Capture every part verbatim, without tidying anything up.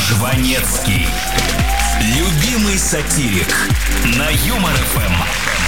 Жванецкий. Любимый сатирик на Юмор эф эм.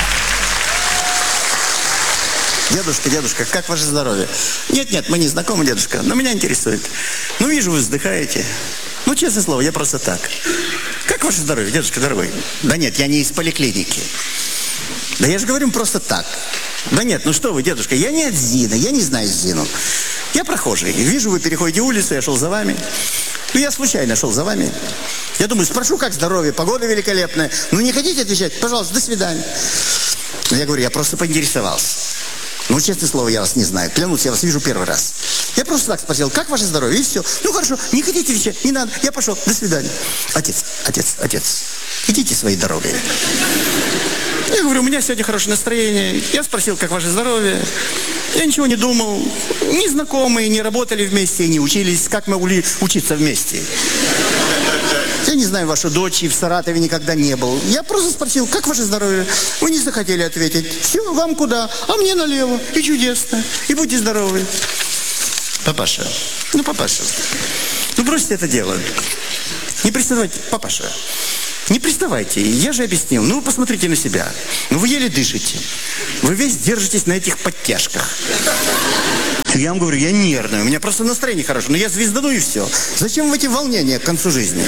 Дедушка, дедушка, как ваше здоровье? Нет-нет, мы не знакомы, дедушка, но меня интересует. Ну, вижу, вы вздыхаете. Ну, честное слово, я просто так. Как ваше здоровье, дедушка дорогой? Да нет, я не из поликлиники. Да я же говорю просто так. Да нет, ну что вы, дедушка, я не от Зины, я не знаю Зину. Я прохожий. Вижу, вы переходите улицу, я шел за вами. Ну, я случайно шел за вами. Я думаю, спрошу, как здоровье, погода великолепная. Ну, не хотите отвечать? Пожалуйста, до свидания. Я говорю, я просто поинтересовался. Ну, честное слово, я вас не знаю. Клянусь, я вас вижу первый раз. Я просто так спросил, как ваше здоровье? И все. Ну, хорошо, не хотите отвечать? Не надо. Я пошел. До свидания. Отец, отец, отец, идите своей дорогой. Я говорю, у меня сегодня хорошее настроение. Я спросил, как ваше здоровье. Я ничего не думал. Не знакомые, не работали вместе, не учились. Как мы могли учиться вместе? Я не знаю вашу дочь, и в Саратове никогда не был. Я просто спросил, как ваше здоровье? Вы не захотели ответить. Все, вам куда? А мне налево. И чудесно. И будьте здоровы. Папаша. Ну, папаша. Ну, бросьте это дело. Не приставайте. Папаша. Не приставайте. Я же объяснил. Ну, вы посмотрите на себя. Ну, вы еле дышите. Вы весь держитесь на этих подтяжках. Я вам говорю, я нервный, у меня просто настроение хорошее, но я звездану и все. Зачем в эти волнения к концу жизни?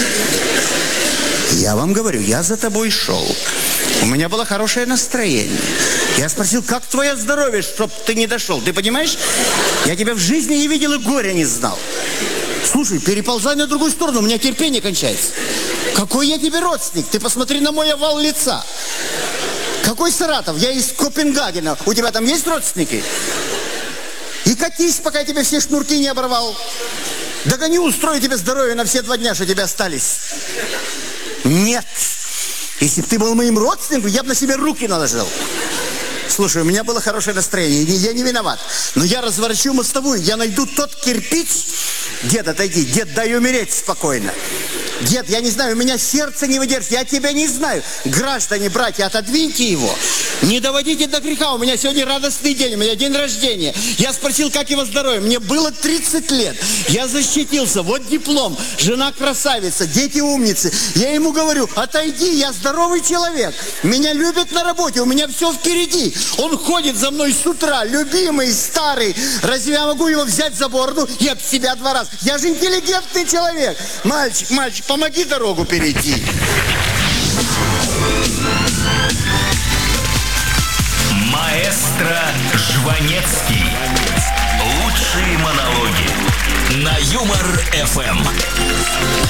Я вам говорю, я за тобой шел. У меня было хорошее настроение. Я спросил, как твое здоровье, чтоб ты не дошел. Ты понимаешь? Я тебя в жизни не видел и горя не знал. Слушай, переползай на другую сторону, у меня терпение кончается. Какой я тебе родственник? Ты посмотри на мой овал лица. Какой Саратов? Я из Копенгагена. У тебя там есть родственники? И катись, пока я тебе все шнурки не оборвал. Догоню, устрою тебе здоровье на все два дня, что тебе остались. Нет. Если бы ты был моим родственником, я бы на себе руки наложил. Слушай, у меня было хорошее настроение, я не виноват. Но я разворачу мостовую, я найду тот кирпич. Дед, отойди, дед, дай умереть спокойно. Дед, я не знаю, у меня сердце не выдержит, я тебя не знаю. Граждане, братья, отодвиньте его. Не доводите до греха, у меня сегодня радостный день, у меня день рождения. Я спросил, как его здоровье, мне было тридцать лет. Я защитился, вот диплом, жена красавица, дети умницы. Я ему говорю, отойди, я здоровый человек. Меня любят на работе, у меня все впереди. Он ходит за мной с утра, любимый, старый. Разве я могу его взять за бороду и об себя два раза? Я же интеллигентный человек. Мальчик, мальчик, помоги дорогу перейти. Маэстро Жванецкий. Лучшие монологи на Юмор эф эм.